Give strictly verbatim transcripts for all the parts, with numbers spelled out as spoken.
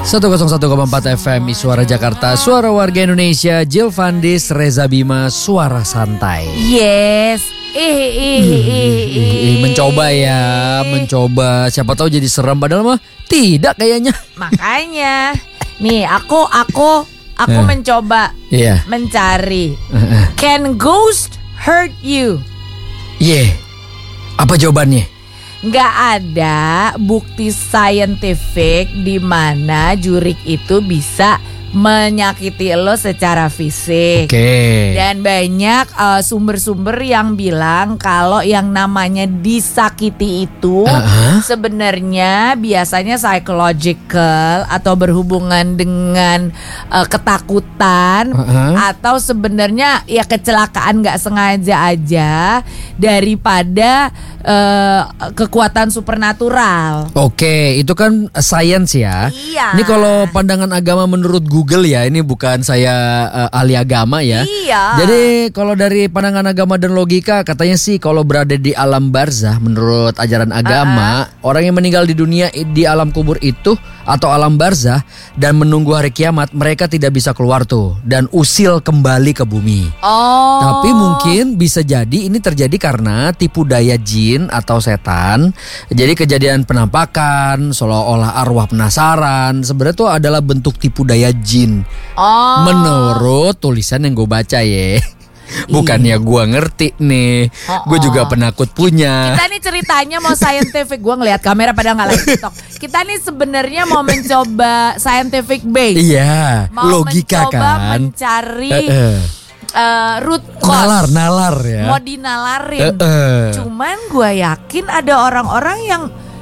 seratus satu koma empat F M Suara Jakarta, suara warga Indonesia. Jill Vandis, Reza Bima, suara santai. Yes. Eh, eh, eh, eh, eh. Mencoba ya, mencoba. Siapa tahu jadi serem, padahal mah tidak kayaknya. Makanya, nih aku aku aku Eh. mencoba Iya. mencari. Can ghost hurt you? Iya. Yeah. Apa jawabannya? Nggak ada bukti saintifik di mana jurik itu bisa menyakiti lo secara fisik. Oke. Dan banyak uh, sumber-sumber yang bilang kalau yang namanya disakiti itu Uh-huh. sebenarnya biasanya psychological atau berhubungan dengan uh, ketakutan Uh-huh. atau sebenarnya ya kecelakaan nggak sengaja aja daripada uh, kekuatan supernatural. Oke, itu kan science ya. Iya. Ini kalau pandangan agama menurut Google ya, ini bukan saya uh, ahli agama ya. Iya. Jadi kalau dari pandangan agama dan logika, katanya sih kalau berada di alam barzah menurut ajaran agama, uh-uh. orang yang meninggal di dunia di alam kubur itu atau alam barzah dan menunggu hari kiamat, mereka tidak bisa keluar tuh dan usil kembali ke bumi. Oh. Tapi mungkin bisa jadi ini terjadi karena tipu daya jin atau setan. Jadi kejadian penampakan seolah-olah arwah penasaran sebenarnya itu adalah bentuk tipu daya jin. Oh. Menurut tulisan yang gue baca ya. Bukannya gue ngerti nih. Oh, Gue juga oh. penakut punya. Kita nih ceritanya mau scientific. Gue ngelihat kamera pada nggak live TikTok. Kita nih sebenarnya mau mencoba scientific base. Iya, Mau logika mencoba kan. mencari Eh, eh. uh, root cause. Nalar, nalar ya. Mau dinalarin. Eh, eh. Cuman gue yakin ada orang-orang yang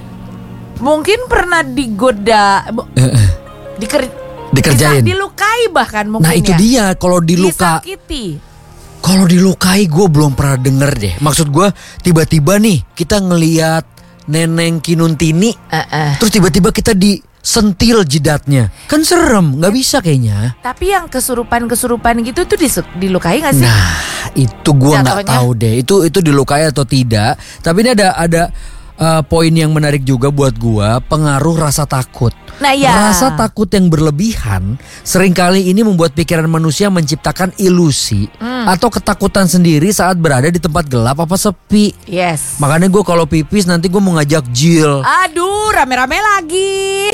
mungkin pernah digoda, bu- Eh, eh. diker- Dikerjain. bisa dilukai bahkan mungkin Nah itu ya. dia kalau diluka. Disakiti. Kalau dilukai gue belum pernah denger deh. Maksud gue tiba-tiba nih kita ngelihat Neneng Kinuntini, Uh-uh. terus tiba-tiba kita disentil jidatnya. Kan serem, nggak bisa kayaknya. Tapi yang kesurupan-kesurupan gitu tuh disu- dilukai gak sih? Nah itu gue nggak Jatuhnya. tahu deh. Itu itu dilukai atau tidak. Tapi ini ada ada uh, poin yang menarik juga buat gue. Pengaruh rasa takut. Nah ya. Rasa takut yang berlebihan seringkali ini membuat pikiran manusia menciptakan ilusi Hmm. atau ketakutan sendiri saat berada di tempat gelap apa sepi. Yes. Makanya gue kalau pipis nanti gue mau ngajak Jill. Aduh, rame-rame lagi.